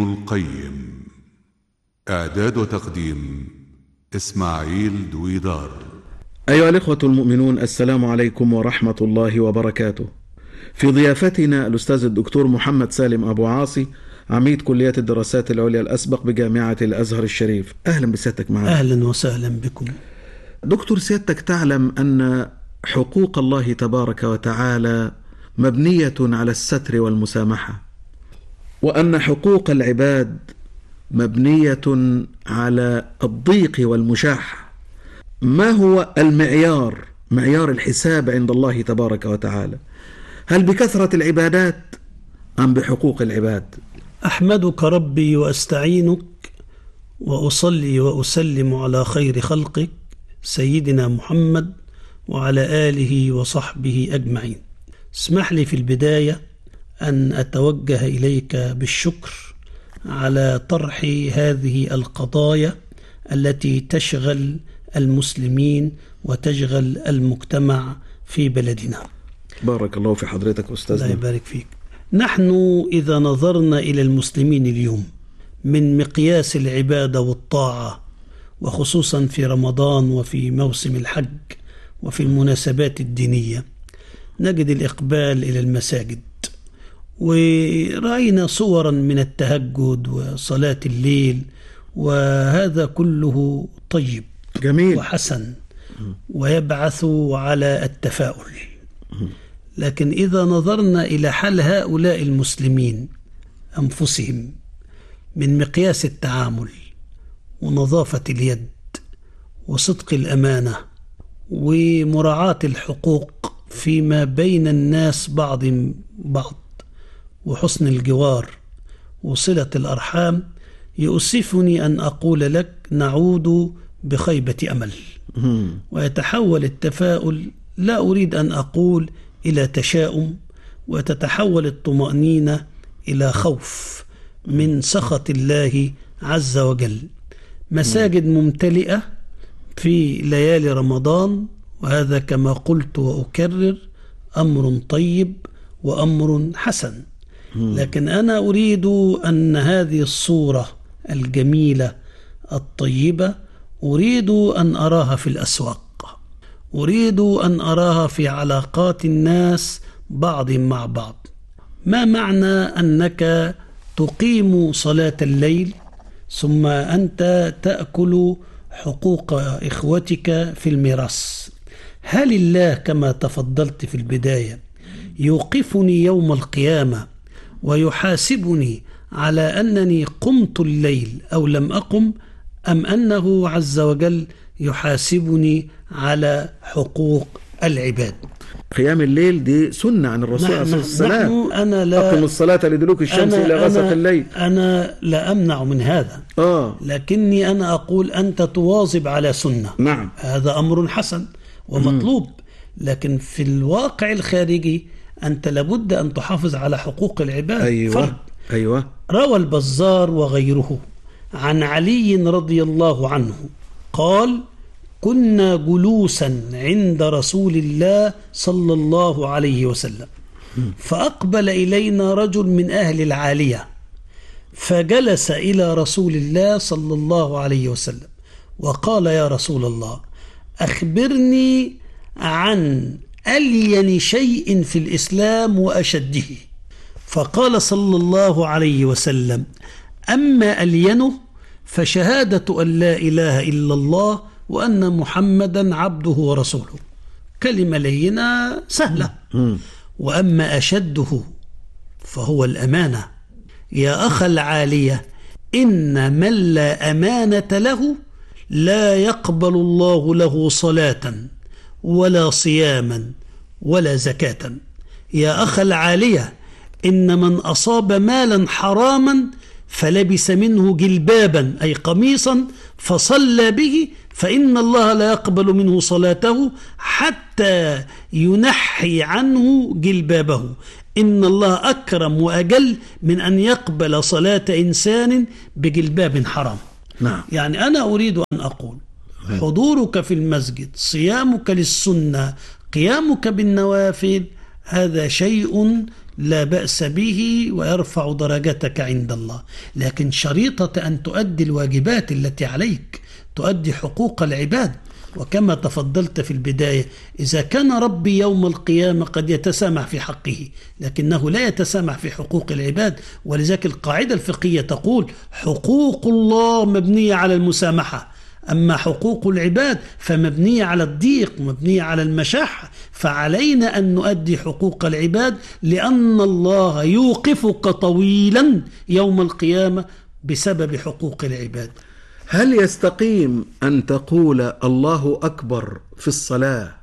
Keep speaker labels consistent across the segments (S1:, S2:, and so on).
S1: القيم. إعداد وتقديم إسماعيل دويدار.
S2: أيها الإخوة المؤمنون، السلام عليكم ورحمة الله وبركاته. في ضيافتنا الأستاذ الدكتور محمد سالم أبو عاصي، عميد كلية الدراسات العليا الأسبق بجامعة الأزهر الشريف. أهلا بسيادتك معنا.
S3: أهلا وسهلا بكم.
S2: دكتور، سيادتك تعلم أن حقوق الله تبارك وتعالى مبنية على الستر والمسامحة، وأن حقوق العباد مبنية على الضيق والمشاحة. ما هو معيار الحساب عند الله تبارك وتعالى؟ هل بكثرة العبادات أم بحقوق العباد؟
S3: أحمدك ربي وأستعينك وأصلي وأسلم على خير خلقك سيدنا محمد وعلى آله وصحبه أجمعين. اسمح لي في البداية أن أتوجه إليك بالشكر على طرح هذه القضايا التي تشغل المسلمين وتشغل المجتمع في بلدنا.
S2: بارك الله في حضرتك أستاذنا.
S3: الله يبارك فيك. نحن إذا نظرنا إلى المسلمين اليوم من مقياس العبادة والطاعة، وخصوصا في رمضان وفي موسم الحج وفي المناسبات الدينية، نجد الإقبال إلى المساجد، ورأينا صورا من التهجد وصلاة الليل، وهذا كله طيب
S2: جميل
S3: وحسن ويبعث على التفاؤل. لكن إذا نظرنا إلى حال هؤلاء المسلمين أنفسهم من مقياس التعامل ونظافة اليد وصدق الأمانة ومراعاة الحقوق فيما بين الناس بعض وحسن الجوار وصلة الأرحام، يؤسفني أن أقول لك نعود بخيبة أمل، ويتحول التفاؤل، لا أريد أن أقول إلى تشاؤم، وتتحول الطمأنينة إلى خوف من سخط الله عز وجل. مساجد ممتلئة في ليالي رمضان، وهذا كما قلت وأكرر أمر طيب وأمر حسن. لكن أنا أريد أن هذه الصورة الجميلة الطيبة أريد أن أراها في الأسواق، أريد أن أراها في علاقات الناس بعض مع بعض. ما معنى أنك تقيم صلاة الليل ثم أنت تأكل حقوق إخوتك في الميراث؟ هل الله كما تفضلت في البداية يوقفني يوم القيامة ويحاسبني على أنني قمت الليل أو لم أقم، أم أنه عز وجل يحاسبني على حقوق العباد؟
S2: قيام الليل دي سنة عن الرسول عليه الصلاة والسلام. أقم الصلاة لدلوك الشمس إلى غسق الليل.
S3: أنا لا أمنع من هذا، لكني أنا أقول أنت تواظب على سنة.
S2: نعم،
S3: هذا أمر حسن ومطلوب. لكن في الواقع الخارجي أنت لابد أن تحافظ على حقوق العباد.
S2: أيوة.
S3: روى البزار وغيره عن علي رضي الله عنه قال: كنا جلوسا عند رسول الله صلى الله عليه وسلم، فأقبل إلينا رجل من أهل العالية، فجلس إلى رسول الله صلى الله عليه وسلم وقال: يا رسول الله، أخبرني عن ألين شيء في الإسلام وأشده. فقال صلى الله عليه وسلم: أما ألينه فشهادة أن لا إله إلا الله وأن محمدا عبده ورسوله، كلمة لينة سهلة. وأما أشده فهو الأمانة. يا أخ العالية، إن من لا أمانة له لا يقبل الله له صلاة ولا صياما ولا زكاة. يا أخ العالية، إن من أصاب مالا حراما فلبس منه جلبابا أي قميصا فصلى به فإن الله لا يقبل منه صلاته حتى ينحي عنه جلبابه. إن الله أكرم وأجل من أن يقبل صلاة إنسان بجلباب حرام.
S2: نعم.
S3: يعني أنا أريد أن أقول حضورك في المسجد، صيامك للسنة، قيامك بالنوافل، هذا شيء لا بأس به ويرفع درجتك عند الله، لكن شريطة أن تؤدي الواجبات التي عليك، تؤدي حقوق العباد. وكما تفضلت في البداية، إذا كان ربي يوم القيامة قد يتسامح في حقه، لكنه لا يتسامح في حقوق العباد. ولذلك القاعدة الفقهية تقول حقوق الله مبنية على المسامحة، أما حقوق العباد فمبنية على الضيق ومبنية على المشاحة. فعلينا أن نؤدي حقوق العباد، لأن الله يوقفك طويلا يوم القيامة بسبب حقوق العباد.
S2: هل يستقيم أن تقول الله أكبر في الصلاة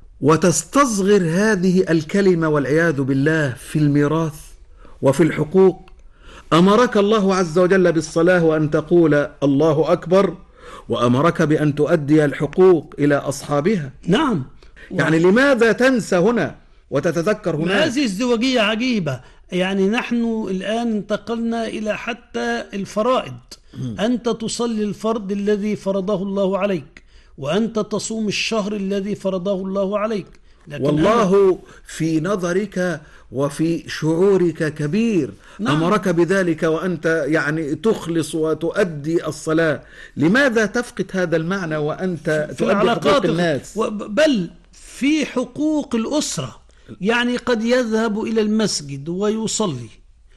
S2: وتستصغر هذه الكلمة والعياذ بالله في الميراث وفي الحقوق؟ أمرك الله عز وجل بالصلاة وأن تقول الله أكبر، وأمرك بأن تؤدي الحقوق إلى أصحابها.
S3: نعم.
S2: يعني لماذا تنسى هنا وتتذكر هنا؟
S3: هذه ازدواجية عجيبة. يعني نحن الآن انتقلنا إلى حتى الفرائض. أنت تصلي الفرض الذي فرضه الله عليك، وأنت تصوم الشهر الذي فرضه الله عليك، لكن
S2: والله في نظرك وفي شعورك كبير.
S3: نعم.
S2: أمرك بذلك وأنت يعني تخلص وتؤدي الصلاة. لماذا تفقد هذا المعنى وأنت تؤدي حقوق الناس؟
S3: بل في حقوق الأسرة. يعني قد يذهب إلى المسجد ويصلي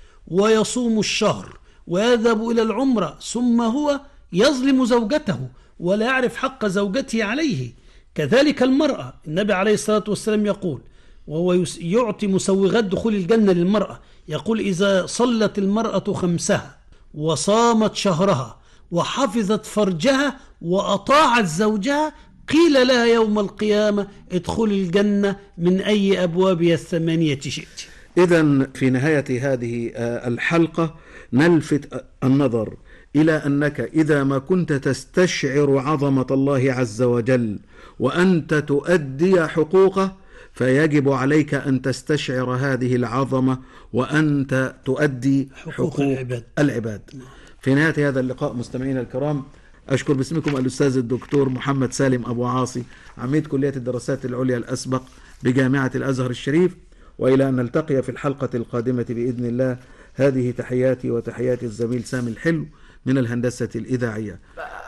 S3: ويصوم الشهر ويذهب إلى العمرة، ثم هو يظلم زوجته ولا يعرف حق زوجته عليه. كذلك المرأة، النبي عليه الصلاة والسلام يقول، وهو يعطي مسوغات دخول الجنة للمرأة، يقول إذا صلت المرأة خمسها وصامت شهرها وحفظت فرجها وأطاعت زوجها قيل لها يوم القيامة ادخل الجنة من أي أبوابها الثمانية شئت.
S2: إذن في نهاية هذه الحلقة نلفت النظر إلى أنك إذا ما كنت تستشعر عظمة الله عز وجل وأنت تؤدي حقوقه، فيجب عليك أن تستشعر هذه العظمة وأنت تؤدي حقوق العباد. في نهاية هذا اللقاء مستمعينا الكرام، أشكر باسمكم الأستاذ الدكتور محمد سالم أبو عاصي، عميد كلية الدراسات العليا الأسبق بجامعة الأزهر الشريف، وإلى أن نلتقي في الحلقة القادمة بإذن الله. هذه تحياتي وتحيات الزميل سامي الحلو من الهندسة الإذاعية.